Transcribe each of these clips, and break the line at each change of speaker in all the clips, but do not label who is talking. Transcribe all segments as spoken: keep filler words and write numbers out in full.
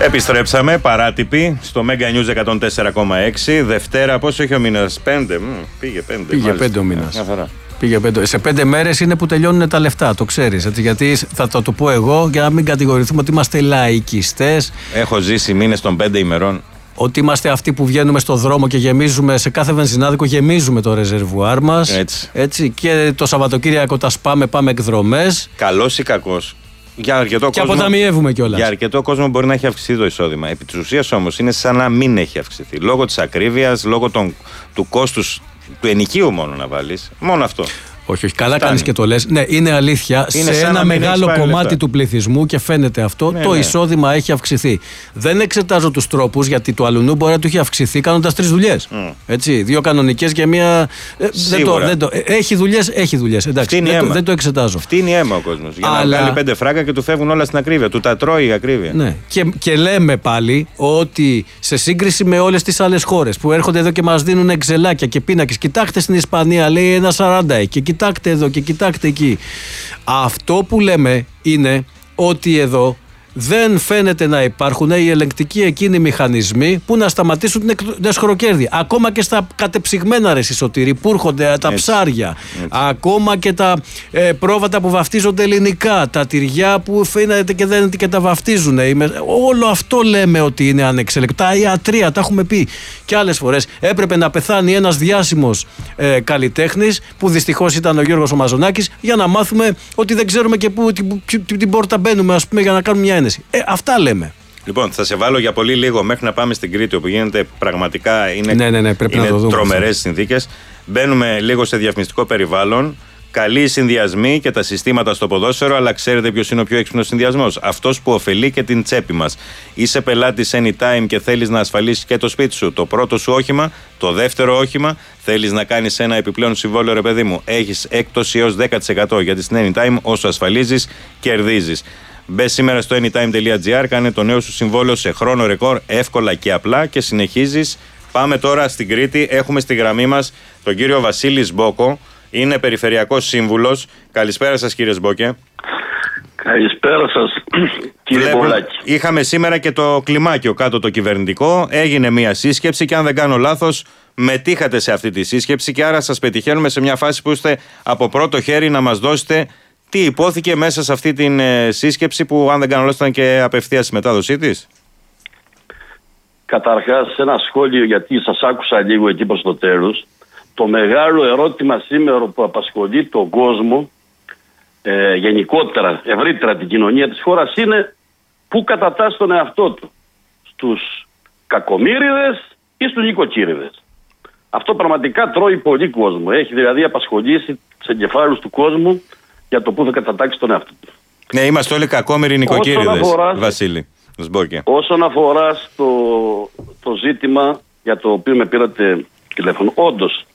Επιστρέψαμε, παράτυποι, στο Mega News εκατόν τέσσερα κόμμα έξι. Δευτέρα, πόσο έχει ο μήνας? Πέντε. Μ, πήγε πέντε.
Πήγε
μάλιστα.
πέντε ο μήνας.
Μια χαρά.
Πήγε πέντε. Σε πέντε μέρες είναι που τελειώνουν τα λεφτά, το ξέρεις. Έτσι, γιατί θα το, το πω εγώ για να μην κατηγορηθούμε ότι είμαστε λαϊκιστές.
Έχω ζήσει μήνες των πέντε ημερών.
Ότι είμαστε αυτοί που βγαίνουμε στο δρόμο και γεμίζουμε, σε κάθε βενζινάδικο γεμίζουμε το ρεζερβουάρ μας.
Έτσι.
Έτσι. Και το Σαββατοκύριακο τα σπάμε, πάμε εκδρομές.
Καλός ή κακός. Για αρκετό
και
κόσμο,
αποταμιεύουμε κιόλας.
Για αρκετό κόσμο μπορεί να έχει αυξηθεί το εισόδημα. Επί της ουσίας όμως είναι σαν να μην έχει αυξηθεί. Λόγω της ακρίβειας, λόγω των, του κόστους του ενοικίου μόνο να βάλεις. Μόνο αυτό.
Όχι, όχι, καλά κάνεις και το λες. Ναι, είναι αλήθεια.
Είναι
σε ένα μεγάλο κομμάτι λεφτά του πληθυσμού και φαίνεται αυτό, ναι, το ναι. εισόδημα έχει αυξηθεί. Δεν εξετάζω τους τρόπους, γιατί το αλουνού μπορεί να του έχει αυξηθεί κάνοντας τρεις δουλειές. Mm. Έτσι, δύο κανονικές και μία. Δεν το, δεν το, έχει δουλειές, έχει δουλειές. Εντάξει, δεν το, δεν το εξετάζω.
Φτύνει αίμα ο κόσμος. Για Αλλά... να βγάλει πέντε φράγκα και του φεύγουν όλα στην ακρίβεια. Του τα τρώει η ακρίβεια.
Ναι. Και, και λέμε πάλι ότι σε σύγκριση με όλες τις άλλες χώρες που έρχονται εδώ και μας δίνουν εξελάκια και πίνακες, κοιτάξτε στην Ισπανία, λέει ένα σαράντα εκεί. Κοιτάξτε εδώ και κοιτάξτε εκεί. Αυτό που λέμε είναι ότι εδώ δεν φαίνεται να υπάρχουν οι ελεγκτικοί εκείνοι μηχανισμοί που να σταματήσουν την εσχροκέρδεια. Ακόμα και στα κατεψυγμένα, ρε Σωτήρη, που έρχονται τα έτσι, ψάρια. Έτσι. Ακόμα και τα ε, πρόβατα που βαφτίζονται ελληνικά. Τα τυριά που φαίνεται και δεν και τα βαφτίζουν. Όλο αυτό λέμε ότι είναι ανεξελεγκτό. Τα ιατρία, τα έχουμε πει και άλλες φορές. Έπρεπε να πεθάνει ένας διάσημος ε, καλλιτέχνης, που δυστυχώς ήταν ο Γιώργος ο Μαζονάκης, για να μάθουμε ότι δεν ξέρουμε και πού την, την, την πόρτα μπαίνουμε, ας πούμε, για να κάνουμε μια. Ε, αυτά λέμε.
Λοιπόν, θα σε βάλω για πολύ λίγο μέχρι να πάμε στην Κρήτη, όπου γίνεται πραγματικά είναι,
ναι, ναι, ναι, είναι
τρομερές συνθήκες. Μπαίνουμε λίγο σε διαφημιστικό περιβάλλον. Καλοί συνδυασμοί και τα συστήματα στο ποδόσφαιρο, αλλά ξέρετε ποιος είναι ο πιο έξυπνος συνδυασμός? Αυτός που ωφελεί και την τσέπη μας. Είσαι πελάτης Anytime και θέλεις να ασφαλίσεις και το σπίτι σου, το πρώτο σου όχημα, το δεύτερο όχημα, θέλεις να κάνεις ένα επιπλέον συμβόλαιο, ρε παιδί μου, έχεις έκπτωση έως δέκα τοις εκατό, γιατί στην Anytime όσο ασφαλίζεις, κερδίζεις. Μπες σήμερα στο anytime τελεία gr, κάνε το νέο σου συμβόλαιο σε χρόνο ρεκόρ, εύκολα και απλά, και συνεχίζεις. Πάμε τώρα στην Κρήτη. Έχουμε στη γραμμή μας τον κύριο Βασίλη Σμπόκο. Είναι περιφερειακός σύμβουλος. Καλησπέρα σας, κύριε Σμπόκε.
Καλησπέρα σας, κύριε Πολάκη.
Είχαμε σήμερα και το κλιμάκιο κάτω το κυβερνητικό. Έγινε μια σύσκεψη και αν δεν κάνω λάθος, μετήχατε σε αυτή τη σύσκεψη, και άρα σας πετυχαίνουμε σε μια φάση που είστε από πρώτο χέρι να μας δώσετε τι υπόθηκε μέσα σε αυτή την ε, σύσκεψη, που αν δεν κάνω λάθος ήταν και απευθείας η μετάδοσή της.
Καταρχάς, ένα σχόλιο, γιατί σας άκουσα λίγο εκεί προς το τέλος. Το μεγάλο ερώτημα σήμερα που απασχολεί τον κόσμο, ε, γενικότερα, ευρύτερα την κοινωνία της χώρας, είναι πού κατατάσσει τον εαυτό του. Στους κακομοίριδες ή στους νοικοκύριδες. Αυτό πραγματικά τρώει πολύ κόσμο. Έχει δηλαδή απασχολήσει τους εγκεφάλους του κόσμου για το πού θα κατατάξει τον εαυτό του.
Ναι, είμαστε όλοι κακόμοιροι νοικοκύριδες, Βασίλη Σμπόκε.
Όσον αφορά στο το ζήτημα για το οποίο με πήρατε τηλέφωνο, όντως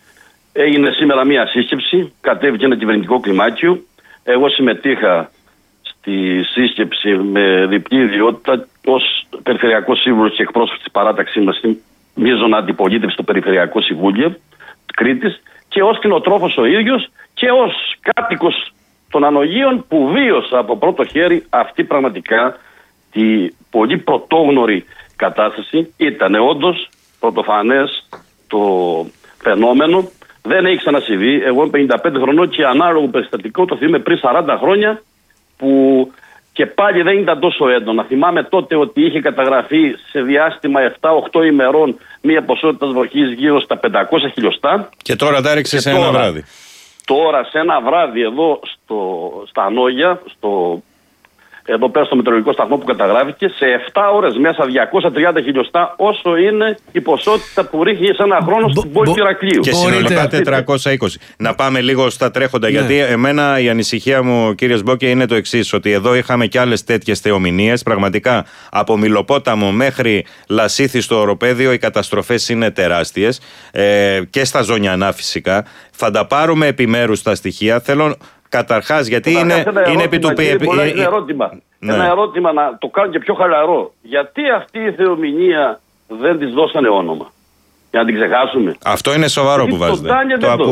έγινε σήμερα μία σύσκεψη, κατέβηκε ένα κυβερνητικό κλιμάκιο. Εγώ συμμετείχα στη σύσκεψη με διπλή ιδιότητα ως περιφερειακός σύμβουλος και εκπρόσωπος της παράταξής μας στην μείζωνα αντιπολίτευση στο Περιφερειακό Συμβούλιο Κρήτης, και ως κτηνοτρόφος ο ίδιος και ως κάτοικος των Ανογείων, που βίωσα από πρώτο χέρι αυτή πραγματικά τη πολύ πρωτόγνωρη κατάσταση. Ήταν όντως πρωτοφανές το φαινόμενο. Δεν έχει ξανασυμβεί. Εγώ είμαι πενήντα πέντε χρονών και ανάλογο περιστατικό το θυμάμαι πριν σαράντα χρόνια, που και πάλι δεν ήταν τόσο έντονα. Θυμάμαι τότε ότι είχε καταγραφεί σε διάστημα επτά οκτώ ημερών μία ποσότητα βροχής γύρω στα πεντακόσια χιλιοστά.
Και τώρα τα έριξε σε τώρα, ένα βράδυ.
Τώρα σε ένα βράδυ εδώ στο, στα Ανόγια, στο, εδώ πέρα στο μετεωρολογικό σταθμό που καταγράφηκε, σε επτά ώρες μέσα διακόσια τριάντα χιλιοστά, όσο είναι η ποσότητα που ρίχνει σε ένα χρόνο στην πόλη του Ηρακλείου.
Και συνολικά τετρακόσια είκοσι. Να πάμε λίγο στα τρέχοντα, ναι. Γιατί εμένα η ανησυχία μου, κύριε Σμπόκε, είναι το εξής, ότι εδώ είχαμε και άλλες τέτοιες θεομηνίες. Πραγματικά από Μιλοπόταμο μέχρι Λασίθι στο Οροπέδιο οι καταστροφές είναι τεράστιες, ε, και στα Ζωνιανά φυσικά. Θα τα πάρουμε επιμέρους τα στοιχεία. Θέλω καταρχάς, γιατί είναι,
ερώτημα,
είναι επί του
κύριε, πολλά, ένα ερώτημα. Ναι. Ένα ερώτημα να το κάνω και πιο χαλαρό. Γιατί αυτή η θεομηνία δεν της δώσανε όνομα? Για να την ξεχάσουμε.
Αυτό είναι σοβαρό. Γιατί που βάζετε. Το, το ακούω.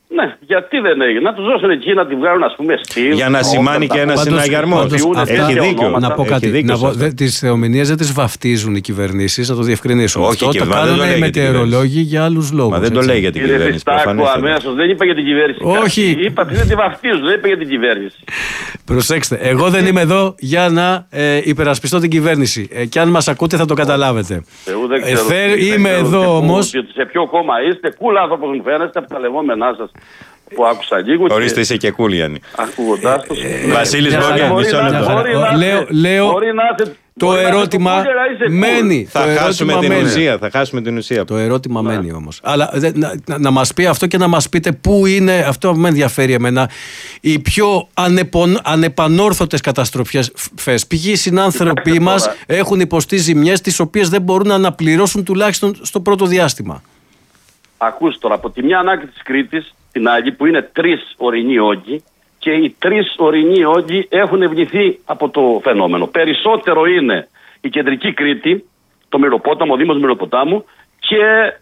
Ναι, γιατί δεν έγινε. Να του δώσουν εκεί να τη βγάλουν, ας πούμε, στυλ.
Για να σημάνει και ένα συναγερμό. Έχει δίκιο.
Να πω κάτι. Τις θεομηνίες δεν τις βαφτίζουν οι κυβερνήσεις, να το διευκρινίσουμε.
Όχι,
αυτό το κάνουν οι μετεωρολόγοι για άλλους λόγους.
Μα δεν το λέει για την κυβέρνηση.
Αμέσως δεν είπα για την κυβέρνηση.
Όχι.
Είπα ότι δεν τη βαφτίζουν, δεν είπα για την κυβέρνηση.
Προσέξτε, εγώ δεν είμαι εδώ για να ε, υπερασπιστώ την κυβέρνηση. Ε, και αν μας ακούτε θα το καταλάβετε.
Ε, θέλω,
είμαι εδώ όμως.
Σε ποιο κόμμα είστε, κούλ άνθρωπος μου φαίνεστε από τα λεγόμενά σας που άκουσα λίγο.
Ορίστε,
και...
είσαι και κούλ, Γιάννη.
Ακούγοντάς τους.
Βασίλης Μπόγκια, μισό λεπτό.
Λέω. Το ερώτημα μένει.
Θα χάσουμε την ουσία. Θα χάσουμε την ουσία.
Το ερώτημα μένει όμως. Αλλά να, να, να μας πει αυτό και να μας πείτε πού είναι, αυτό με ενδιαφέρει εμένα, οι πιο ανεπον, ανεπανόρθωτες καταστροφές. Π.χ. οι συνάνθρωποι μας έχουν υποστεί ζημιές τις οποίες δεν μπορούν να αναπληρώσουν τουλάχιστον στο πρώτο διάστημα.
Ακούστε τώρα, από τη μια ανάκρη της Κρήτης, την άλλη που είναι τρεις ορεινοί όγκοι, και οι τρεις ορεινοί όγκοι έχουν ευνηθεί από το φαινόμενο. Περισσότερο είναι η κεντρική Κρήτη, το Μυροπόταμο, ο Δήμος Μυροποτάμου και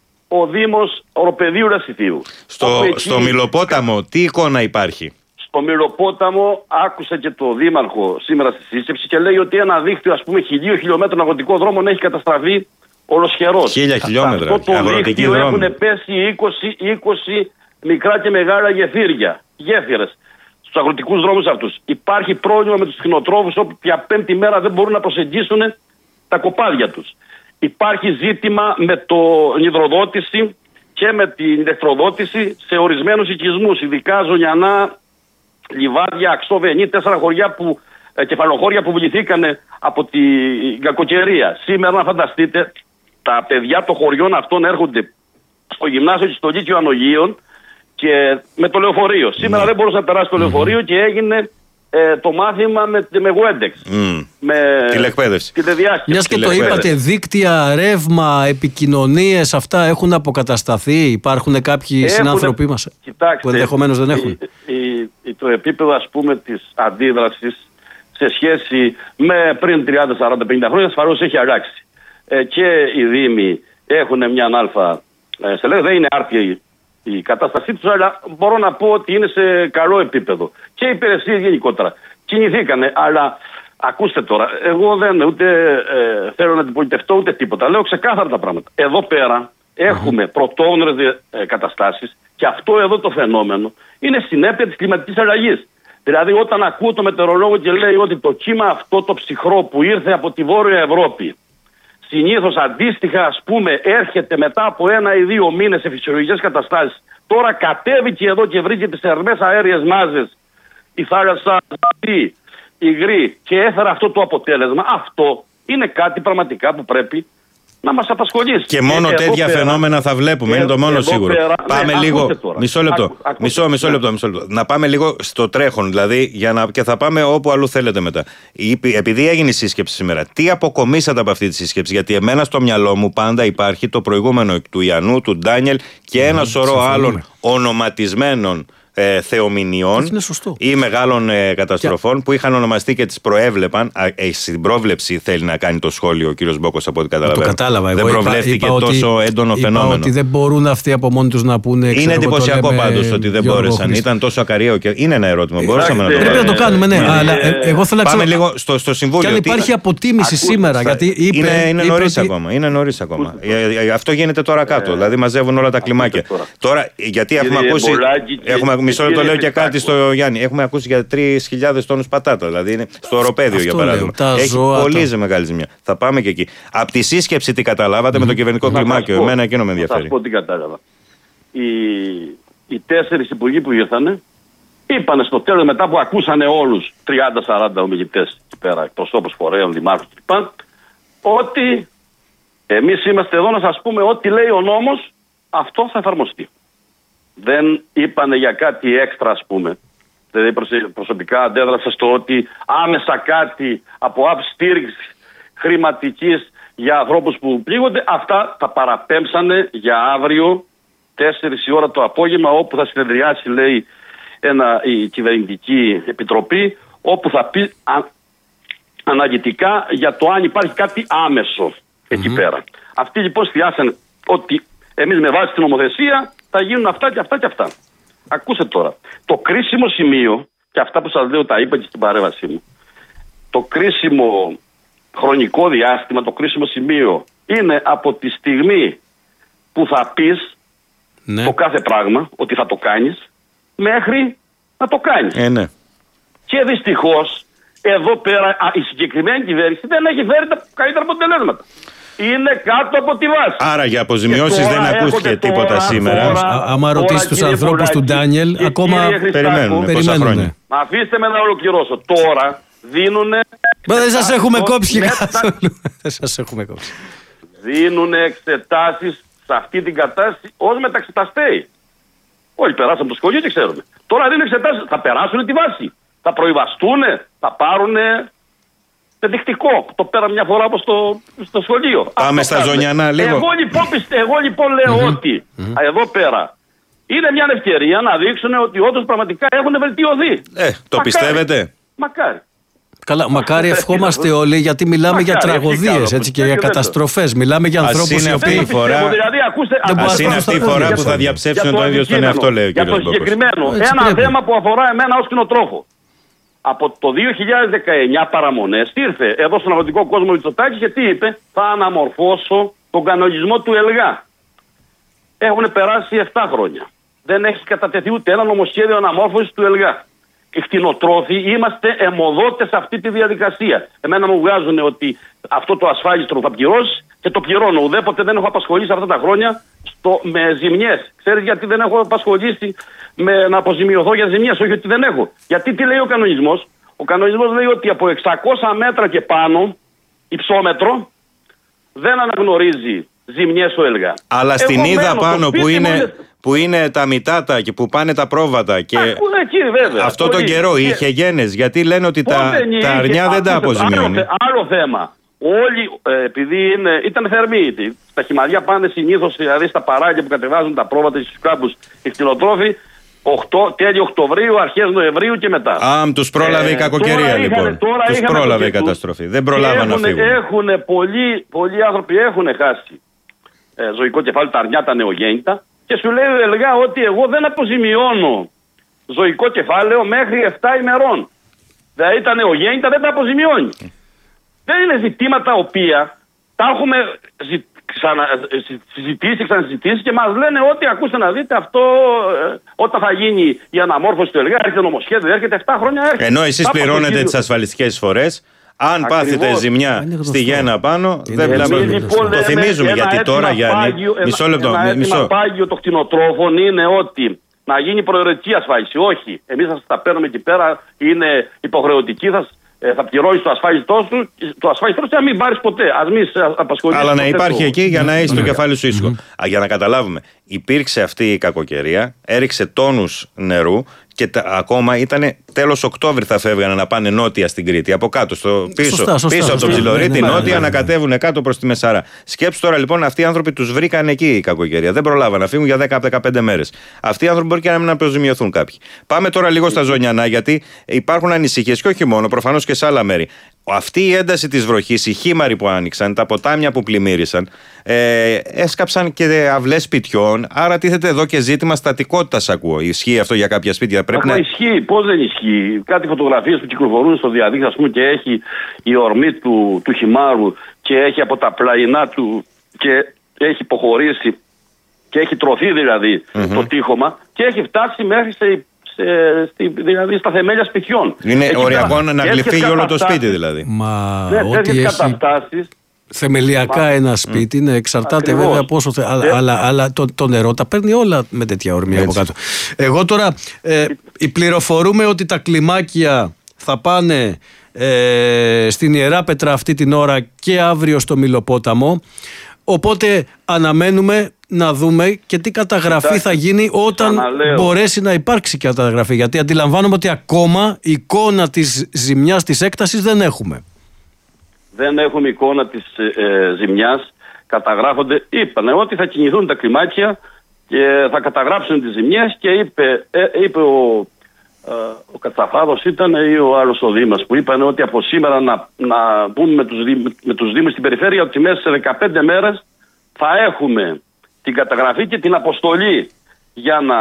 ο Δήμος Οροπεδίου Ρασιθίου.
Στο, εκεί, στο Μυροπόταμο τι εικόνα υπάρχει?
Στο Μυροπόταμο άκουσα και το Δήμαρχο σήμερα στη σύσκεψη και λέει ότι ένα δίκτυο, ας πούμε, χιλίου χιλιόμετρων αγροτικών δρόμων έχει καταστραφεί ολοσχερός.
Χίλια χιλιόμετρα.
Αυτό το δίκτυο έχουν πέσει είκοσι, είκοσι μικρά και μεγάλα γεφύρια, γέφυρες. Στους αγροτικούς δρόμους αυτούς. Υπάρχει πρόβλημα με τους κτηνοτρόφους όπου για πέμπτη μέρα δεν μπορούν να προσεγγίσουν τα κοπάδια τους. Υπάρχει ζήτημα με την υδροδότηση και με την ηλεκτροδότηση σε ορισμένους οικισμούς, ειδικά Ζωνιανά, Λιβάδια, Αξόβενή, τέσσερα χωριά που, ε, κεφαλοχώρια που βληθήκαν από την κακοκαιρία. Σήμερα να φανταστείτε, τα παιδιά των χωριών αυτών έρχονται στο γυμνάσιο και στο Λύκειο Ανογείων και με το λεωφορείο. Σήμερα mm. δεν μπορούσε να περάσει το mm. λεωφορείο και έγινε ε, το μάθημα με, με Webex.
Mm.
Με
τηλεκπαίδευση.
Μιας και το είπατε, δίκτυα, ρεύμα, επικοινωνίες, αυτά έχουν αποκατασταθεί? Υπάρχουν κάποιοι έχουν, συνάνθρωποι μας
κοιτάξτε,
που ενδεχομένως δεν έχουν?
Η, η, η, το επίπεδο, ας πούμε, της αντίδρασης σε σχέση με πριν τριάντα, σαράντα, πενήντα χρόνια ασφαλώς έχει αλλάξει. Ε, και οι Δήμοι έχουν μια αλφα ε, σε λέει, δεν είναι άρτια η κατάστασή τους, αλλά μπορώ να πω ότι είναι σε καλό επίπεδο. Και οι υπηρεσίες γενικότερα κινηθήκανε, αλλά ακούστε τώρα, εγώ δεν ούτε ε, θέλω να αντιπολιτευτώ ούτε τίποτα. Λέω ξεκάθαρα τα πράγματα. Εδώ πέρα έχουμε mm-hmm. πρωτόγνωρες ε, καταστάσεις και αυτό εδώ το φαινόμενο είναι συνέπεια της κλιματικής αλλαγής. Δηλαδή όταν ακούω το μετεωρολόγο και λέει ότι το κύμα αυτό το ψυχρό που ήρθε από τη Βόρεια Ευρώπη συνήθως αντίστοιχα, ας πούμε, έρχεται μετά από ένα ή δύο μήνες σε φυσιολογικές καταστάσεις. Τώρα κατέβηκε εδώ και βρήκε τις θερμές αέριες μάζες, η θάλασσα, η υγρή, και έφερε αυτό το αποτέλεσμα. Αυτό είναι κάτι πραγματικά που πρέπει να μας απασχολήσει.
Και μόνο ε, τέτοια πέρα, φαινόμενα θα βλέπουμε, ε, είναι το μόνο σίγουρο. Πέρα, πάμε ναι, λίγο. Μισό λεπτό. Ακού, ακούστε, μισό, μισό, ναι. λεπτό, μισό λεπτό. Να πάμε λίγο στο τρέχον, δηλαδή, για να, και θα πάμε όπου αλλού θέλετε μετά. Επειδή έγινε η σύσκεψη σήμερα, τι αποκομίσατε από αυτή τη σύσκεψη? Γιατί εμένα στο μυαλό μου πάντα υπάρχει το προηγούμενο του Ιαννού, του Ντάνιελ και ένα mm, σωρό άλλων ονοματισμένων Ε, θεομηνιών ή μεγάλων ε, καταστροφών και... που είχαν ονομαστεί και τις προέβλεπαν. Ε, στην πρόβλεψη θέλει να κάνει το σχόλιο ο κύριος Μπόκος, από ό,τι καταλαβαίνω. Το
κατάλαβα.
Δεν
εγώ
προβλέφθηκε
είπα,
τόσο
ότι,
έντονο
είπα
φαινόμενο.
Ότι δεν μπορούν αυτοί από μόνοι τους να πούνε.
Είναι εντυπωσιακό πάντως ότι δεν
Γιώργο
μπόρεσαν.
Χρήστο.
Ήταν τόσο ακαριαίο και είναι ένα ερώτημα. Μπορούσαμε να το
κάνουμε. Πρέπει να το κάνουμε, ναι. Αλλά εγώ θέλω να
Πάμε λίγο στο Συμβούλιο.
Και αν υπάρχει αποτίμηση σήμερα.
Είναι νωρίς ακόμα. Αυτό γίνεται τώρα κάτω. Δηλαδή μαζεύουν όλα τα κλιμάκια. Τώρα, γιατί έχουμε ακούσει. Μισό λεπτό λέω και κάτι στο Γιάννη. Έχουμε ακούσει για τρεις χιλιάδες τόνους πατάτα. Δηλαδή είναι στο Οροπέδιο για παράδειγμα. Λέω, έχει ζωά, πολύ τα... μεγάλη ζημιά. Θα πάμε και εκεί. Από τη σύσκεψη τι καταλάβατε mm. με το κυβερνητικό κλιμάκιο? Εμένα εκείνο με ενδιαφέρει.
Θα σας πω τι κατάλαβα. Οι, οι τέσσερις υπουργοί που ήρθανε είπανε στο τέλος, μετά που ακούσανε όλους τριάντα σαράντα ομιλητές εκεί πέρα, εκπροσώπους φορέων, δημάρχους κλπ., ότι εμείς είμαστε εδώ να σας πούμε ό,τι λέει ο νόμος, αυτό θα εφαρμοστεί. Δεν είπανε για κάτι έξτρα, ας πούμε. Δηλαδή προσωπικά αντέδρασα στο ότι άμεσα κάτι από άψη στήριξη χρηματικής για ανθρώπους που πλήγονται. Αυτά τα παραπέμψανε για αύριο τέσσερις η ώρα το απόγευμα, όπου θα συνεδριάσει, λέει, ένα, η κυβερνητική επιτροπή, όπου θα πει α, αναγκητικά για το αν υπάρχει κάτι άμεσο εκεί mm-hmm. πέρα. Αυτοί λοιπόν στιάσαν ότι εμείς με βάση την νομοθεσία θα γίνουν αυτά και αυτά και αυτά. ακούστε τώρα. Το κρίσιμο σημείο, και αυτά που σας λέω τα είπα και στην παρέμβασή μου, το κρίσιμο χρονικό διάστημα, το κρίσιμο σημείο είναι από τη στιγμή που θα πεις ναι. το κάθε πράγμα, ότι θα το κάνεις, μέχρι να το κάνεις.
Ε, ναι.
Και δυστυχώς, εδώ πέρα η συγκεκριμένη κυβέρνηση δεν έχει φέρει τα καλύτερα αποτελέσματα. Είναι κάτω από τη βάση.
Άρα για αποζημιώσεις δεν ακούστηκε τίποτα τώρα, σήμερα.
Τώρα, άμα ρωτήσει τους ανθρώπους του Ντάνιελ, ακόμα
περιμένουν πόσα χρόνια.
Αφήστε με να ολοκληρώσω. Τώρα δίνουνε...
Δεν σας έχουμε κόψει καθόλου. Δεν σας έχουμε κόψει.
Δίνουνε εξετάσεις σε αυτή την κατάσταση ως μεταξεταστέοι. Όχι, περάσαμε το σχολείο και ξέρουμε. Τώρα δίνουν εξετάσεις. Θα περάσουν τη βάση. Θα προϊβαστούνε. Θα πάρουνε... Δεικτικό. Το πέρα μια φορά από στο, στο σχολείο.
Πάμε στα Ζωνιανά λίγο.
Εγώ λοιπόν, πιστε, εγώ, λοιπόν λέω mm-hmm. ότι mm-hmm. εδώ πέρα είναι μια ευκαιρία να δείξουν ότι όντως πραγματικά έχουν βελτιωθεί.
Ε, το μακάρι. Πιστεύετε?
Μακάρι.
Καλά, μακάρι ευχόμαστε όλοι, γιατί μιλάμε μακάρι, για τραγωδίες έτσι, και για καταστροφές. Μιλάμε για ανθρώπους οι οποίοι.
Ας είναι αυτή η φορά που θα διαψεύσουν τον ίδιο στον εαυτό, λέει ο κ.
Για το συγκεκριμένο, ένα θέμα που αφορά εμένα ως κτηνοτρόφο. Από το δύο χιλιάδες δεκαεννιά παραμονές ήρθε εδώ στον αγροτικό κόσμο Μητσοτάκης και τι είπε? Θα αναμορφώσω τον κανονισμό του ΕΛΓΑ. Έχουν περάσει επτά χρόνια. Δεν έχει κατατεθεί ούτε ένα νομοσχέδιο αναμόρφωσης του ΕΛΓΑ. Οι κτηνοτρόφοι είμαστε αιμοδότες σε αυτή τη διαδικασία. Εμένα μου βγάζουν ότι αυτό το ασφάλιστρο θα πληρώσει και το πληρώνω. Ουδέποτε δεν έχω απασχολήσει αυτά τα χρόνια στο, με ζημιές. Ξέρεις γιατί δεν έχω απασχολήσει με, να αποζημιωθώ για ζημιές? Όχι ότι δεν έχω. Γιατί τι λέει ο κανονισμός? Ο κανονισμός λέει ότι από εξακόσια μέτρα και πάνω υψόμετρο δεν αναγνωρίζει ζημιές ο ΕΛΓΑ.
Αλλά εγώ στην Ίδα πάνω που είναι, είναι... που είναι τα μητάτα και που πάνε τα πρόβατα και
Αχ, εκεί, βέβαια,
αυτό
πολύ.
τον καιρό
και...
είχε γένες, γιατί λένε ότι τα,
δεν
τα αρνιά είχε, δεν τα αποζημιώνει.
Άλλο, άλλο θέμα. Όλοι, ε, επειδή είναι, ήταν θερμοί, στα χυμαριά πάνε συνήθως, δηλαδή στα παράγια που κατεβάζουν τα πρόβατα στους κάμπους οι κτηνοτρόφοι, τέλη Οκτωβρίου, αρχές Νοεμβρίου και μετά.
Α, τους πρόλαβε ε, η κακοκαιρία λοιπόν. Τους πρόλαβε η καταστροφή. Δεν προλάβαν να φύγουν.
Έχουν, πολλοί, πολλοί άνθρωποι έχουν χάσει ε, ζωικό κεφάλαιο, τα αρνιά, τα νεογέννητα, και σου λέει ο ΕΛΓΑ ότι εγώ δεν αποζημιώνω ζωικό κεφάλαιο μέχρι επτά ημερών. Δηλαδή τα νεογέννητα δεν τα αποζημιώνει. Δεν είναι ζητήματα οποία τα έχουμε ζη, ξανα, συζητήσει, ξανασυζητήσει και μας λένε ότι ακούστε να δείτε αυτό ε, όταν θα γίνει η αναμόρφωση του ΕΛΓΑ, έρχεται νομοσχέδιο, έρχεται επτά χρόνια. Έρχεται.
Ενώ εσείς πληρώνετε τις ασφαλιστικές εισφορές. Αν ακριβώς πάθετε ζημιά στη γέννα πάνω, δεν μιλάμε. Λοιπόν, το θυμίζουμε γιατί τώρα, Γιάννη. Μισό λεπτό.
Ένα αίτημα πάγιο των κτηνοτρόφων είναι ότι να γίνει προαιρετική ασφάλιση. Όχι. Εμείς θα τα παίρνουμε εκεί πέρα, είναι υποχρεωτική, θα, θα πληρώνεις το ασφάλιστό σου, το ασφάλιστό σου και να μην πάρεις ποτέ. Ας μην σε απασχολήσεις.
Αλλά να υπάρχει
το...
εκεί για να έχεις το κεφάλι σου ήσυχο. Για να καταλάβουμε, υπήρξε αυτή η κακοκαιρία, έριξε τόνους νερού. Και τα, ακόμα ήταν τέλος Οκτώβρη θα φεύγανε να πάνε νότια στην Κρήτη. Από κάτω, στο πίσω, σωστά, σωστά, πίσω από το Ψιλορίτη, ναι, ναι, νότια, ναι, ναι, να κατέβουν κάτω προς τη Μεσάρα. Σκέψου τώρα λοιπόν, αυτοί οι άνθρωποι τους βρήκαν εκεί η κακοκαιρία. Δεν προλάβαν να φύγουν για δέκα με δεκαπέντε μέρες. Αυτοί οι άνθρωποι μπορεί και να μην αποζημιωθούν κάποιοι. Πάμε τώρα λίγο στα Ζωνιανά, γιατί υπάρχουν ανησυχίες και όχι μόνο, προφανώς και σε άλλα μέρη. Αυτή η ένταση της βροχής, οι χήμαροι που άνοιξαν, τα ποτάμια που πλημμύρισαν, ε, έσκαψαν και αυλές σπιτιών. Άρα τίθεται εδώ και ζήτημα στατικότητας, ακούω. Ισχύει αυτό για κάποια σπίτια?
Πρέπει να... Ισχύει, πώς δεν ισχύει? Κάτι φωτογραφίες που κυκλοφορούν στο διαδίκτυο, ας πούμε, και έχει η ορμή του, του χυμάρου και έχει από τα πλαϊνά του και έχει υποχωρήσει και έχει τρωθεί δηλαδή mm-hmm. το τείχομα και έχει φτάσει μέχρι σε. Στη, δηλαδή στα θεμέλια σπιτιών.
Είναι έχει οριακό να γλυφθεί όλο το σπίτι δηλαδή.
Μα
ναι,
ό,τι έχει
καταστάσεις,
θεμελιακά μα... ένα σπίτι, ναι, εξαρτάται ακριβώς. Βέβαια πόσο θε... αλλά, αλλά, αλλά το, το νερό τα παίρνει όλα με τέτοια ορμή έτσι. Από κάτω. Εγώ τώρα ε, πληροφορούμε ότι τα κλιμάκια θα πάνε ε, στην Ιεράπετρα αυτή την ώρα και αύριο στο Μυλοπόταμο. Οπότε αναμένουμε να δούμε και τι καταγραφή Κοιτάξτε, θα γίνει όταν μπορέσει να υπάρξει και καταγραφή. Γιατί αντιλαμβάνομαι ότι ακόμα εικόνα της ζημιάς, της έκτασης δεν έχουμε. Δεν έχουμε εικόνα της ε, ζημιάς. Καταγράφονται, είπανε ότι θα κινηθούν τα κλιμάκια και θα καταγράψουν τις ζημιές και είπε, ε, είπε ο, ε, ο Κατσαφάδος ήταν ή ο άλλος ο Δήμας που είπαν ότι από σήμερα να, να μπουν με τους, με τους Δήμους στην περιφέρεια ότι μέσα σε δεκαπέντε μέρες θα έχουμε την καταγραφή και την αποστολή για να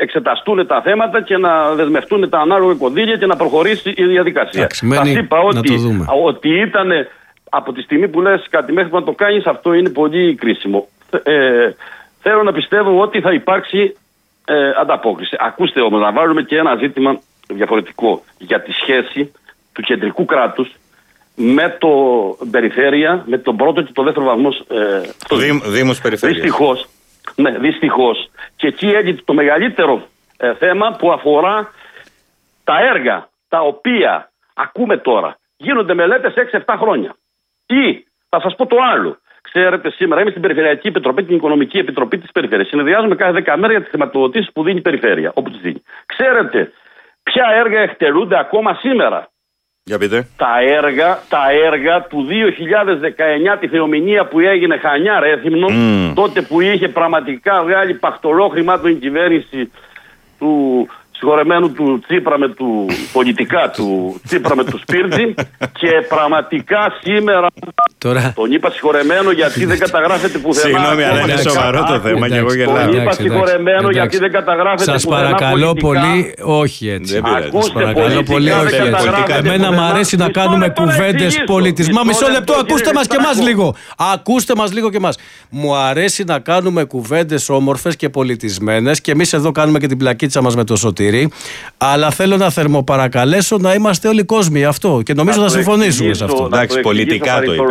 εξεταστούν τα θέματα και να δεσμευτούν τα ανάλογα κονδύλια και να προχωρήσει η διαδικασία.
Σας
είπα ότι, ότι ήταν από τη στιγμή που λες κάτι μέχρι που να το κάνεις, αυτό είναι πολύ κρίσιμο. Ε, θέλω να πιστεύω ότι θα υπάρξει ε, ανταπόκριση. Ακούστε όμως, να βάλουμε και ένα ζήτημα διαφορετικό για τη σχέση του κεντρικού κράτους με το περιφέρεια, με τον πρώτο και τον δεύτερο βαθμό. Ε,
το Δήμ, Δήμος Περιφέρειας.
Δυστυχώς, ναι, δυστυχώς. Και εκεί έγινε το μεγαλύτερο ε, θέμα που αφορά τα έργα τα οποία ακούμε τώρα. Γίνονται μελέτες έξι εφτά χρόνια. Ή, θα σας πω το άλλο. Ξέρετε, σήμερα είμαι στην Περιφερειακή Επιτροπή, την Οικονομική Επιτροπή της Περιφέρειας. Συνεδριάζουμε κάθε δέκα μέρες για τις χρηματοδοτήσεις που δίνει η Περιφέρεια, όπου τις δίνει. Ξέρετε ποια έργα εκτελούνται ακόμα σήμερα?
Για πείτε.
Τα έργα, τα έργα του δύο χιλιάδες δεκαεννιά, τη θεομηνία που έγινε Χανιά Ρέθυμνο, mm. τότε που είχε πραγματικά βγάλει παχτολό χρημάτων η κυβέρνηση του συγχωρεμένου του Τσίπρα με του πολιτικά του Τσίπρα με του Σπίρτζη, και πραγματικά σήμερα
τώρα...
τον είπα συγχωρεμένο γιατί δεν καταγράφεται πουθενά.
Συγγνώμη, αλλά είναι σοβαρό το θέμα και εγώ γελάω.
Τον είπα συγχωρεμένο γιατί δεν καταγράφεται
σας
πουθενά. Σας
παρακαλώ
πολιτικά.
πολύ, όχι έτσι.
Ακούστε,
σας παρακαλώ πολύ, όχι έτσι. Εμένα μου αρέσει να κάνουμε κουβέντες πολιτισμά. Μισό λεπτό, ακούστε μας και εμάς λίγο. Ακούστε μας λίγο και εμάς. Μου αρέσει να κάνουμε κουβέντες όμορφες και πολιτισμένες, και εμείς εδώ κάνουμε και την πλακίτσα μας με το Σωτήρι. Αλλά θέλω να θερμοπαρακαλέσω να είμαστε όλοι κόσμοι αυτό, και νομίζω να, να συμφωνήσουμε σε αυτό.
Εντάξει, πολιτικά το είπε.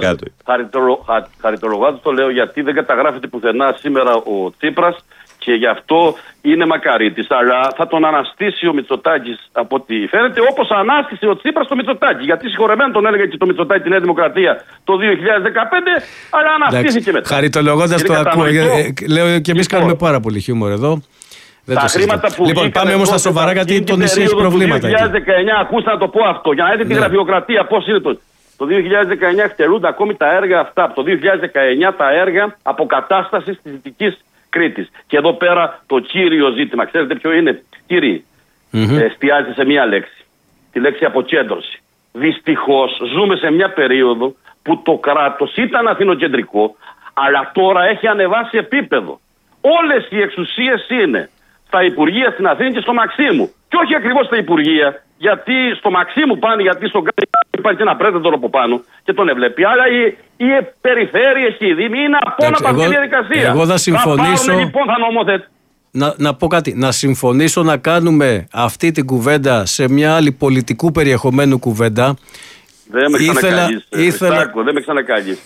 Χαριτολογώντας το λέω γιατί δεν καταγράφεται πουθενά σήμερα ο Τσίπρας, και γι' αυτό είναι μακαρίτης. Αλλά θα τον αναστήσει ο Μητσοτάκης από ό,τι φαίνεται, όπως ανάστησε ο Τσίπρας το Μητσοτάκη. Γιατί συγχωρεμένο τον έλεγε και το Μητσοτάκη τη Νέα Δημοκρατία το δύο χιλιάδες δεκαπέντε, αλλά αναστήθηκε μετά.
Χαριτολογώντας το ακούω. Λέω και εμείς κάνουμε πάρα πολύ χιούμορ εδώ.
Τα χρήματα που
λοιπόν, πάμε όμως στα σοβαρά, γιατί το νησί έχει προβλήματα. Το δύο χιλιάδες δεκαεννιά, ακούστε να το πω αυτό, για να δείτε ναι. τη γραφειοκρατία πώς είναι το. Το δύο χιλιάδες δεκαεννιά εκτελούνται ακόμη τα έργα αυτά. Από το δύο χιλιάδες δεκαεννιά τα έργα αποκατάστασης της Δυτικής Κρήτης. Και εδώ πέρα το κύριο ζήτημα, ξέρετε ποιο είναι, κύριοι, mm-hmm. εστιάζει σε μία λέξη. Τη λέξη αποκέντρωση. Δυστυχώς ζούμε σε μια περίοδο που το κράτος ήταν αθηνοκεντρικό, αλλά τώρα έχει ανεβάσει επίπεδο. Όλες οι εξουσίες είναι στα Υπουργεία στην Αθήνα και στο Μαξίμου. Και όχι ακριβώς στα Υπουργεία, γιατί στο Μαξίμου πάνε, γιατί στον Γκάλι υπάρχει ένα πρέτατο από πάνω και τον ευλέπει. Αλλά οι, οι περιφέρειες και οι δήμοι είναι απόνα από αυτή τη διαδικασία. Εγώ θα συμφωνήσω.
Θα πάρουμε, λοιπόν, θα νομοθετ...
να, να πω κάτι. Να συμφωνήσω να κάνουμε αυτή την κουβέντα σε μια άλλη πολιτικού περιεχομένου κουβέντα.
Δεν με ξανακάγεις,
ήθελα...
Στάκο, δεν με ξανακάγεις.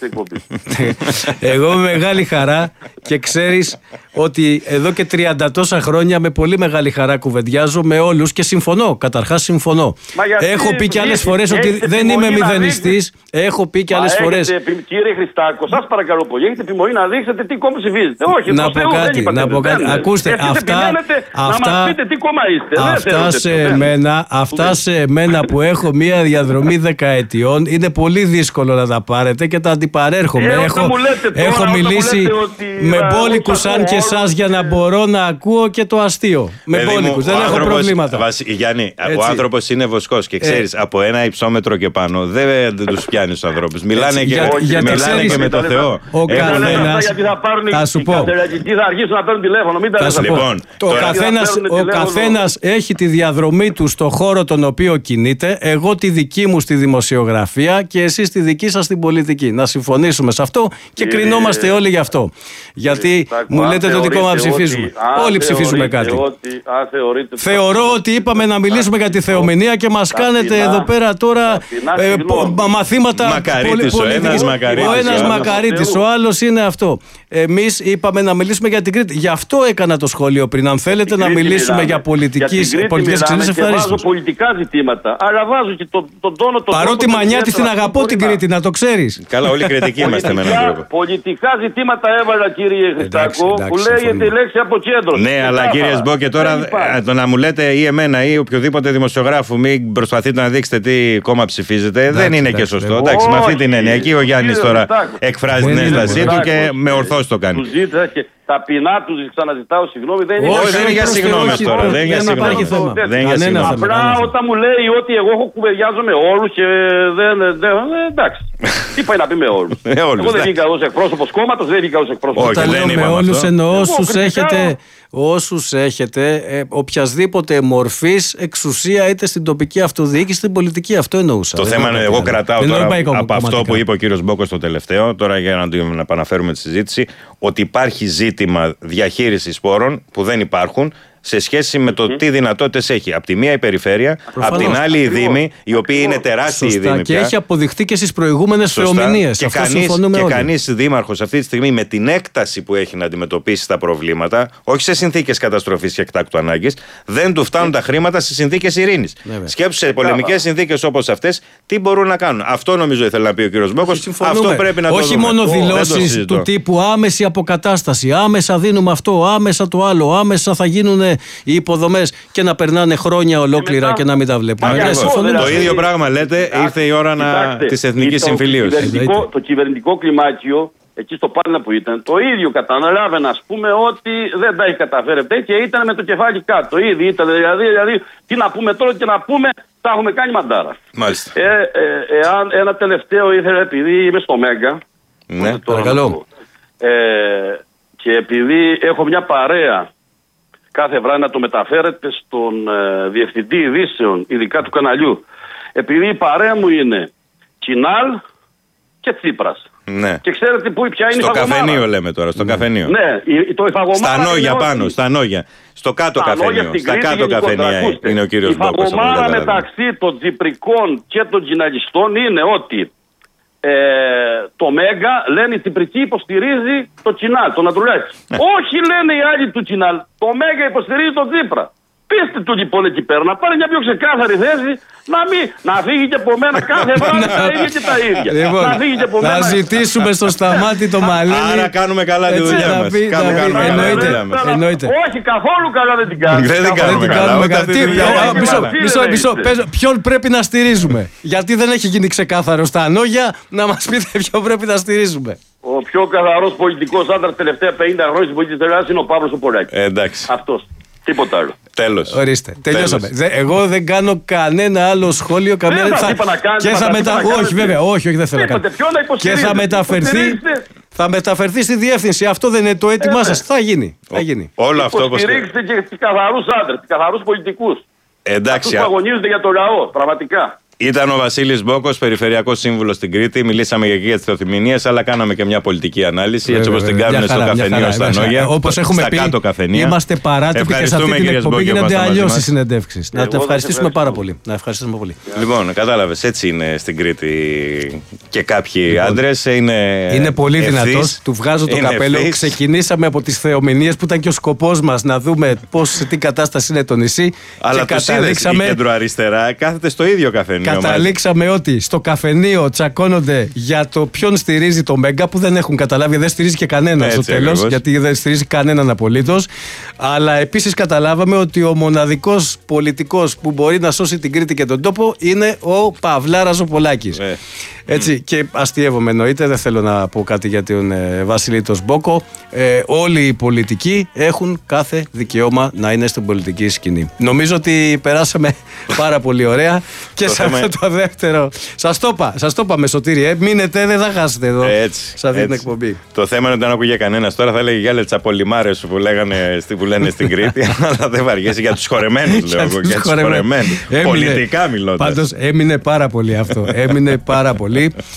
Εγώ με μεγάλη χαρά, και ξέρεις ότι εδώ και τριάντα τόσα χρόνια με πολύ μεγάλη χαρά κουβεντιάζω με όλους και συμφωνώ, καταρχάς συμφωνώ. Έχω πει και άλλες φορές ότι δεν είμαι μηδενιστής. Έχω πει και άλλες φορές.
Κύριε Χριστάκο, σας παρακαλώ πολύ, έχετε επιμονή να δείξετε τι κόμμα ψηφίζετε. Όχι,
να πω κάτι, να πω κάτι. Ακούστε, αυτά, αυτά, αυτά σε μένα, αυτά σε μένα που έχω μία διαδρομή δεκαετιών, είναι πολύ δύσκολο να τα πάρετε και τα αντιπαρέρχομαι. Ε, έχω έχω τώρα, μιλήσει με μπόλικους σαν και εσάς για να μπορώ να ακούω και το αστείο. Με μπόλικους, δεν έχω προβλήματα.
Βασι, Γιάννη, έτσι. Ο άνθρωπος είναι βοσκός και ξέρεις, ε. από ένα υψόμετρο και πάνω δεν, δεν τους πιάνει τους ανθρώπους. Μιλάνε έτσι, και, για, για μιλάνε ξέρεις, και με το Θεό.
Ο καθένας, θα σου πω,
θα αρχίσουν να παίρνουν τηλέφωνο, μην τα
λοιπόν, ο καθένας έχει τη διαδρομή του στο χώρο τον οποίο κινείται. Εγώ τη δική μου στη δημοσιογραφία και εσείς τη δική σας στην πολιτική. Να συμφωνήσουμε σε αυτό και
Κύριε,
κρινόμαστε όλοι γι' αυτό. Γιατί Στάκο, μου λέτε το δικό μας ψηφίζουμε.
Ότι,
όλοι ψηφίζουμε κάτι.
Ότι, α,
Θεωρώ ότι είπαμε να μιλήσουμε για τη θεομηνία και μας κάνετε εδώ πέρα τώρα ε, μαθήματα
μακαρίτης, ο ένας μακαρίτης,
ο ένας μακαρίτης, ο άλλος είναι αυτό. Εμείς είπαμε να μιλήσουμε για την Κρήτη. Γι' αυτό έκανα το σχόλιο πριν. Αν θέλετε να μιλήσουμε για πολιτικές εξελίξεις, ευχαριστώ.
Βάζω πολιτικά ζητήματα, αλλά βάζω και τον τόνο.
Παρότι Μανιάτη την αγαπώ την Κρήτη, να το ξέρεις.
Καλά, όλοι κριτικοί είμαστε με έναν τρόπο.
Πολιτικά ζητήματα έβαλα, κύριε Χριστάκο, που λέγεται η λέξη αποκέντρωση.
Ναι, αλλά κύριε Σμπόκε, τώρα το να μου λέτε ή εμένα ή οποιοδήποτε δημοσιογράφου, μην προσπαθείτε να δείξετε τι κόμμα ψηφίζετε, δεν είναι και σωστό. Εντάξει, με αυτή την έννοια. Εκεί ο Γιάννης τώρα εκφράζει την ένστασή του και με ορθώς το κάνει.
Ταπεινά του ξαναζητάω συγγνώμη. Δεν είναι,
όχι, δεν είναι για συγγνώμη τώρα. Δεν είναι για συγγνώμη.
Απλά όταν μου λέει ότι εγώ έχω κουβεντιάζω με όλους και δεν. Εντάξει. Τι πάει να πει με όλους. Εγώ δεν βγήκα ως εκπρόσωπος κόμματος, δεν βγήκα ως εκπρόσωπος.
Όταν λέω με όλους εννοώ όσους έχετε. όσους έχετε ε, οποιασδήποτε μορφής εξουσία, είτε στην τοπική αυτοδιοίκηση, στην πολιτική. Αυτό εννοούσα.
Το
δεν
θέμα είναι, εγώ κρατάω τώρα από
κομματικά.
αυτό που είπε ο κύριος Μπόκος το τελευταίο, τώρα για να την επαναφέρουμε τη συζήτηση, ότι υπάρχει ζήτημα διαχείρισης πόρων που δεν υπάρχουν σε σχέση με το mm. τι δυνατότητες έχει. Απ' τη μία η περιφέρεια, απ' την άλλη οι δήμοι, οι οποίοι είναι τεράστιοι οι δήμοι.
Και έχει αποδειχθεί και στις προηγούμενες θεομηνίες.
Και κανείς, και κανείς δήμαρχος αυτή τη στιγμή, με την έκταση που έχει να αντιμετωπίσει τα προβλήματα, όχι σε συνθήκες καταστροφής και εκτάκτου ανάγκης, δεν του φτάνουν mm. τα χρήματα σε συνθήκες ειρήνης. Σκέψου σε πολεμικές συνθήκες όπως αυτές, τι μπορούν να κάνουν. Αυτό νομίζω ήθελε να πει ο κύριος Μπόκος. Αυτό πρέπει να το
όχι
δούμε.
μόνο δηλώσεις του τύπου άμεση αποκατάσταση, άμεσα δίνουμε αυτό, άμεσα το άλλο, άμεσα θα γίνουν οι υποδομές και να περνάνε χρόνια ολόκληρα και, και να μην τα βλέπουμε.
Ναι, το ίδιο πράγμα λέτε, ήρθε η ώρα να... της εθνικής συμφιλίωσης.
Το, το κυβερνητικό κλιμάκιο, εκεί στο Πάλαινα που ήταν, το ίδιο καταλάβαινε, ας πούμε, ότι δεν τα έχει καταφέρει και ήταν με το κεφάλι κάτω. Το ίδιο ήταν, δηλαδή, δηλαδή, τι να πούμε τώρα και να πούμε, τα έχουμε κάνει μαντάρα.
Μάλιστα.
Ε, ε, εάν ένα τελευταίο ήθελα, επειδή είμαι στο Μέγκα.
Ναι, παρακαλώ.
Ε, και επειδή έχω μια παρέα κάθε βράδυ να το μεταφέρετε στον ε, διευθυντή ειδήσεων, ειδικά του καναλιού. Επειδή η παρέα μου είναι Κινάλ και Τσίπρας.
Ναι.
Και ξέρετε που, ποια είναι
στο
η φαγωμάρα.
Στο καφενείο λέμε τώρα, στο
ναι.
καφενείο.
Ναι, το υφαγωμάρα.
Στα Νόγια πάνω, στα Νόγια. Στο κάτω
στα
καφενείο. Στα κάτω καφενεία είναι ο κύριος Μπόκος.
Η φαγωμάρα μεταξύ των Τσιπρικών και των Κιναλιστών είναι ότι Ε, το Μέγκα λένε η Τσιπρική υποστηρίζει το Κινάλ, τον Αντρουλάκη. Όχι, λένε οι άλλοι του Κινάλ, το Μέγκα υποστηρίζει τον Τσίπρα. Πείστε του λοιπόν εκεί πέρα να πάρει μια πιο ξεκάθαρη θέση, να μην να φύγει και από μένα κάθε βράδυ τα ίδια και τα ίδια.
Λοιπόν,
να φύγει και από
θα
μένα.
ζητήσουμε στο Σταμάτη το Μαλέλη.
Άρα κάνουμε καλά τη δουλειά μας.
Εννοείται.
Όχι, καθόλου καλά δεν την κάνουμε.
Δεν την κάνουμε καλά.
Μισό, μισό. Ποιον πρέπει να στηρίζουμε? Γιατί δεν έχει γίνει ξεκάθαρο στα Νόγια, να μας πείτε ποιον πρέπει να στηρίζουμε.
Ο πιο καθαρός πολιτικός άντρας τελευταία πενήντα χρόνια στην πολιτική Ελλάδα είναι ο Παύλος ο Πολάκης.
Εντάξει.
Αυτός. Τίποτα άλλο.
Τέλος.
Ορίστε. Τελειώσαμε. Δε, εγώ δεν κάνω κανένα άλλο σχόλιο. Καμία...
Δεν
θα...
είπα να κάνετε,
και θα μετα... Όχι, βέβαια. Όχι, όχι, δεν θέλω να κάνω. Και θα μεταφερθεί, θα μεταφερθεί στη διεύθυνση. Αυτό δεν είναι το αίτημά ε, σας. Θα γίνει.
Ο...
θα γίνει.
Όλο αυτό όπως...
Υποστηρίξτε και τους καθαρούς άντρες, τους καθαρούς πολιτικούς.
Εντάξει.
Αυτούς που αγωνίζονται για το λαό, πραγματικά.
Ήταν ο Βασίλης Μπόκος, περιφερειακός σύμβουλος στην Κρήτη. Μιλήσαμε για για τις θεοτιμηνίες, αλλά κάναμε και μια πολιτική ανάλυση. Βέβαια, έτσι όπως την κάνουν στο καφενείο στα Νόγια.
Όπως έχουμε
στα
πει,
κάτω καφενεία.
Είμαστε παράτυποι και σε αυτή την εκπομπή γίνονται αλλιώς οι συνεντεύξεις. Να τα ευχαριστήσουμε πάρα πολύ. Να ευχαριστήσουμε πολύ.
Λοιπόν, κατάλαβες, έτσι είναι στην Κρήτη και κάποιοι άντρες. Είναι,
είναι πολύ δυνατός. Του βγάζω το καπέλο. Ξεκινήσαμε από τις θεομηνίες που ήταν και ο σκοπός μας να δούμε πώς, σε τι κατάσταση είναι το νησί.
Αλλά το καταλήξαμε. Η κεντροαριστερά κάθεται στο ίδιο καφενείο.
Καταλήξαμε ότι στο καφενείο τσακώνονται για το ποιον στηρίζει το Μέγκα, που δεν έχουν καταλάβει, δεν στηρίζει και κανέναν στο τέλος, γιατί δεν στηρίζει κανέναν απολύτως. Αλλά επίσης καταλάβαμε ότι ο μοναδικός πολιτικός που μπορεί να σώσει την Κρήτη και τον τόπο είναι ο Παυλάρας ο Πολάκης. Ε. Έτσι, και αστειεύομαι εννοείται, δεν θέλω να πω κάτι για τον ε, Βασιλίτο Μπόκο. Ε, όλοι οι πολιτικοί έχουν κάθε δικαίωμα να είναι στην πολιτική σκηνή. Νομίζω ότι περάσαμε πάρα πολύ ωραία και σε αυτό το δεύτερο. Σας το είπα, σας το είπα με Σωτήρη, ε, μείνετε, δεν θα χάσετε εδώ
έτσι,
σε αυτή
έτσι.
την εκπομπή.
Το θέμα είναι ότι δεν ακούγε κανένας. Τώρα θα έλεγε για άλλες τσαπολιμάρες που, που λένε στην Κρήτη, αλλά δεν βαριέσαι για τους χορεμένους, λέω εγώ. Για τους χορεμένους. Πολιτικά μιλώντας.
Πάντως έμεινε πάρα πολύ αυτό. Έμεινε πάρα πολύ.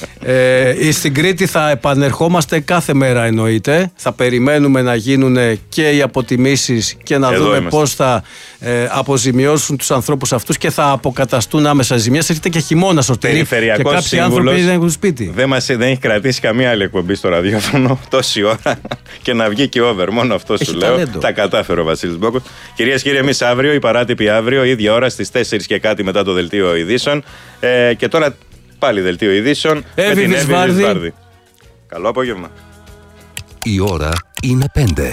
Ε, στην Κρήτη θα επανερχόμαστε κάθε μέρα, εννοείται. Θα περιμένουμε να γίνουν και οι αποτιμήσεις και να
Εδώ
δούμε
είμαστε.
πώς θα ε, αποζημιώσουν τους ανθρώπους αυτούς και θα αποκαταστούν άμεσα ζημιές. Έρχεται και χειμώνα, Σωτήρη, και κάποιοι άνθρωποι δεν έχουν σπίτι.
Δεν, μας, δεν έχει κρατήσει καμία άλλη εκπομπή στο ραδιόφωνο τόση ώρα και να βγει και over. Μόνο αυτό έχει σου ταλέντο. Λέω. Τα κατάφερε ο Βασίλης Μπόκος. Κυρίες και κύριοι, εμείς αύριο, η παράτυπη αύριο, ίδια ώρα στις τέσσερις και κάτι μετά το δελτίο ειδήσεων. Ε, και τώρα πάλι δελτίο ειδήσεων με την Εύη Βυσβάρδη. Καλό απόγευμα.
Η ώρα είναι πέντε.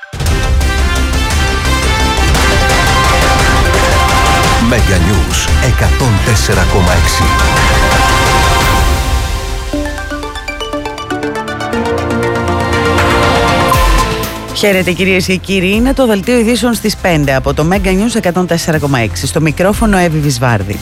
Mega News εκατόν τέσσερα κόμμα έξι.
Χαίρετε κυρίες και κύριοι, είναι το δελτίο ειδήσεων στις πέντε από το Mega News εκατόν τέσσερα κόμμα έξι. Στο μικρόφωνο Εύη Βυσβάρδη.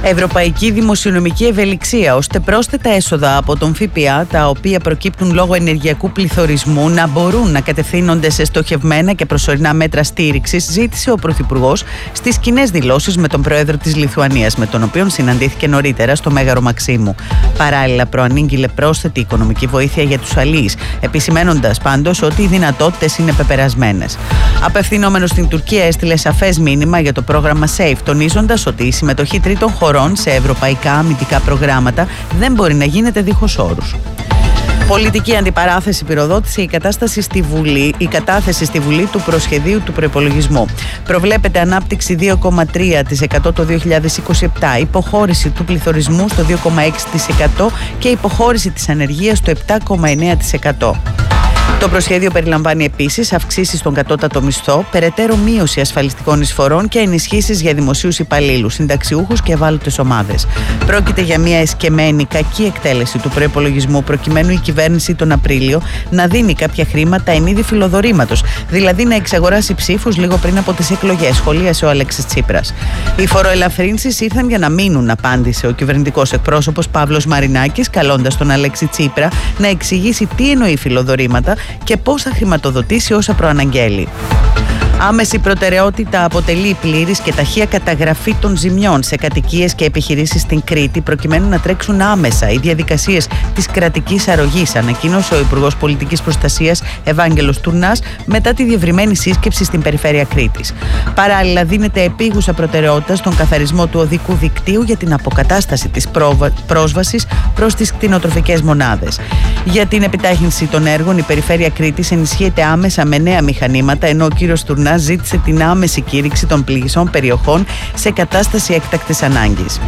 Ευρωπαϊκή δημοσιονομική ευελιξία, ώστε πρόσθετα έσοδα από τον ΦΠΑ, τα οποία προκύπτουν λόγω ενεργειακού πληθωρισμού, να μπορούν να κατευθύνονται σε στοχευμένα και προσωρινά μέτρα στήριξης, ζήτησε ο Πρωθυπουργός στις κοινές δηλώσεις με τον Πρόεδρο της Λιθουανίας, με τον οποίο συναντήθηκε νωρίτερα στο Μέγαρο Μαξίμου. Παράλληλα, προανήγγειλε πρόσθετη οικονομική βοήθεια για τους αλίεις, επισημένοντας πάντως ότι οι δυνατότητες είναι πεπερασμένες. Απευθυνόμενος στην Τουρκία, έστειλε σαφές μήνυμα για το πρόγραμμα SAFE, τονίζοντας ότι η συμμετοχή τρίτων χωρών σε ευρωπαϊκά αμυντικά προγράμματα δεν μπορεί να γίνεται δίχως όρους. Πολιτική αντιπαράθεση πυροδότησε η, κατάσταση στη Βουλή, η κατάθεση στη Βουλή του προσχεδίου του προϋπολογισμού. Προβλέπεται ανάπτυξη δύο κόμμα τρία τοις εκατό το δύο χιλιάδες είκοσι επτά, υποχώρηση του πληθωρισμού στο δύο κόμμα έξι τοις εκατό και υποχώρηση της ανεργίας στο επτά κόμμα εννέα τοις εκατό. Το προσχέδιο περιλαμβάνει επίσης αυξήσεις στον κατώτατο μισθό, περαιτέρω μείωση ασφαλιστικών εισφορών και ενισχύσεις για δημοσίους υπαλλήλους, συνταξιούχους και ευάλωτες ομάδες. Πρόκειται για μια εσκεμμένη κακή εκτέλεση του προϋπολογισμού, προκειμένου η κυβέρνηση τον Απρίλιο να δίνει κάποια χρήματα εν είδη φιλοδορήματος, δηλαδή να εξαγοράσει ψήφους λίγο πριν από τις εκλογές, σχολίασε ο Αλέξης Τσίπρας. Οι φοροελαφρύνσεις ήρθαν για να μείνουν, απάντησε ο κυβερνητικός εκπρόσωπος Παύλος Μαρινάκης, καλώντας τον Αλέξη Τσίπρα να εξηγήσει τι εννοεί φιλοδορήματα και πώς θα χρηματοδοτήσει όσα προαναγγέλει. Άμεση προτεραιότητα αποτελεί η πλήρης και ταχεία καταγραφή των ζημιών σε κατοικίες και επιχειρήσεις στην Κρήτη, προκειμένου να τρέξουν άμεσα οι διαδικασίες της κρατικής αρρωγής, ανακοίνωσε ο Υπουργός Πολιτικής Προστασίας Ευάγγελος Τουρνάς μετά τη διευρυμένη σύσκεψη στην περιφέρεια Κρήτης. Παράλληλα, δίνεται επίγουσα προτεραιότητα στον καθαρισμό του οδικού δικτύου για την αποκατάσταση της πρόσβασης προς τις κτηνοτροφικές μονάδες. Για την επιτάχυνση των έργων, η περιφέρεια Κρήτης ενισχύεται άμεσα με νέα μηχανήματα, ενώ ο κύριος Τουρνάς ζήτησε την άμεση κήρυξη των πληγισών περιοχών σε κατάσταση έκτακτης ανάγκης.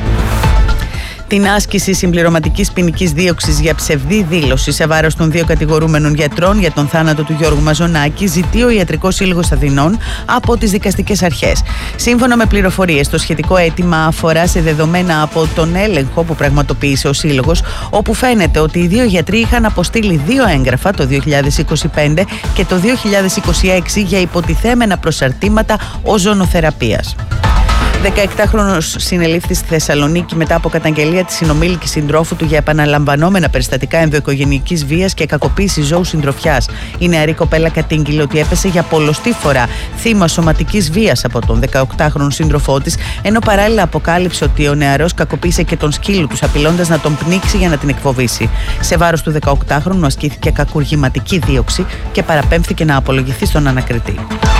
Την άσκηση συμπληρωματικής ποινικής δίωξης για ψευδή δήλωση σε βάρος των δύο κατηγορούμενων γιατρών για τον θάνατο του Γιώργου Μαζονάκη ζητεί ο Ιατρικός Σύλλογος Αθηνών από τις δικαστικές αρχές. Σύμφωνα με πληροφορίες, το σχετικό αίτημα αφορά σε δεδομένα από τον έλεγχο που πραγματοποίησε ο Σύλλογος, όπου φαίνεται ότι οι δύο γιατροί είχαν αποστείλει δύο έγγραφα το δύο χιλιάδες είκοσι πέντε και το δύο χιλιάδες είκοσι έξι για υποτιθέμενα προσαρτήματα οζονοθεραπείας. δεκαεκτάχρονος συνελήφθη στη Θεσσαλονίκη μετά από καταγγελία της συνομήλικης συντρόφου του για επαναλαμβανόμενα περιστατικά ενδοοικογενειακής βίας και κακοποίηση ζώου συντροφιάς. Η νεαρή κοπέλα κατήγγειλε ότι έπεσε για πολλοστή φορά θύμα σωματικής βίας από τον δεκαοκτάχρονο σύντροφό της, ενώ παράλληλα αποκάλυψε ότι ο νεαρός κακοποίησε και τον σκύλο τους, απειλώντας να τον πνίξει για να την εκφοβήσει. Σε βάρος του δεκαοκτάχρονου ασκήθηκε κακουργηματική δίωξη και παραπέμφθηκε να απολογηθεί στον ανακριτή.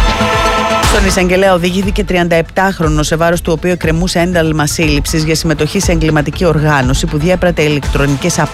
Στον εισαγγελέα οδηγήθηκε τριανταεπτάχρονος, σε βάρος του οποίου εκκρεμούσε ένταλμα σύλληψης για συμμετοχή σε εγκληματική οργάνωση που διέπρατε ηλεκτρονικές